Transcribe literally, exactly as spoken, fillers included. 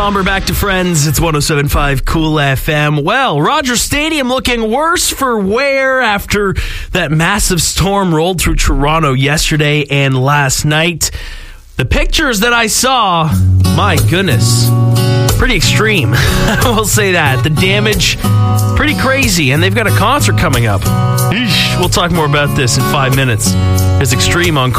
somber back to Friends. It's one oh seven point five Cool F M. Well, Rogers Stadium looking worse for wear after that massive storm rolled through Toronto yesterday and last night. The pictures that I saw, my goodness, pretty extreme. I will say that. The damage, pretty crazy, and they've got a concert coming up. Eesh. We'll talk more about this in five minutes. It's Extreme on